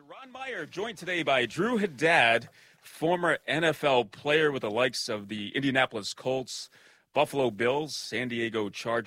Ron Meyer, joined today by Drew Haddad, former NFL player with the likes of the Indianapolis Colts, Buffalo Bills, San Diego Chargers.